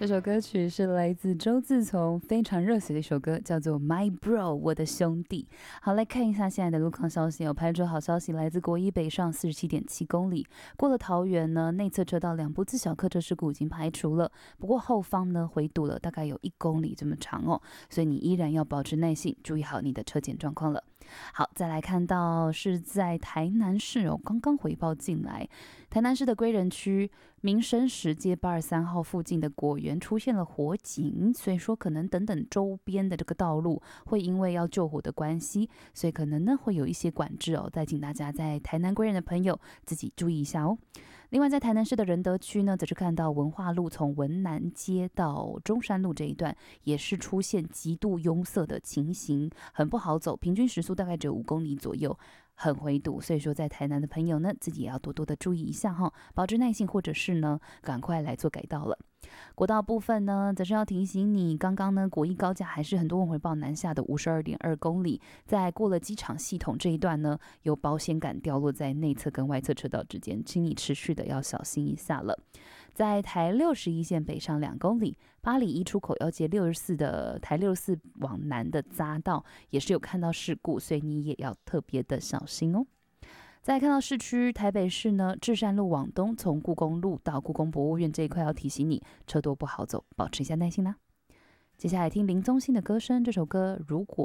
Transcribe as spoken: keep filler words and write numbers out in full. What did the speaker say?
这首歌曲是来自周自从，非常热血的一首歌，叫做 My Bro 我的兄弟。好，来看一下现在的路况消息，有排除好消息，来自国一北上四十七点七公里，过了桃园呢，内侧车道两部自小客车事故已经排除了，不过后方呢回堵了大概有一公里这么长哦，所以你依然要保持耐性，注意好你的车检状况了。好，再来看到是在台南市哦，刚刚回报进来，台南市的归仁区民生十街八十三号附近的果园出现了火警，所以说可能等等周边的这个道路会因为要救火的关系，所以可能呢会有一些管制哦，再请大家在台南归仁的朋友自己注意一下哦。另外在台南市的仁德区呢，则是看到文化路从文南街到中山路这一段也是出现极度拥塞的情形，很不好走，平均时速大概只有五公里左右，很回堵，所以说在台南的朋友呢，自己也要多多的注意一下哈，保持耐性，或者是呢，赶快来做改道了。国道部分呢，则是要提醒你，刚刚呢国一高架还是很多人回报南下的五十二点二公里，在过了机场系统这一段呢，有保险杆掉落在内侧跟外侧车道之间，请你持续的要小心一下了。在台六十一线北上两公里，八里一出口要接六十四的台六十四往南的匝道，也是有看到事故，所以你也要特别的小心哦。再来看到市区，台北市呢，至善路往东，从故宫路到故宫博物院这一块要提醒你，车多不好走，保持一下耐心啦。接下来听林宗信的歌声，这首歌如果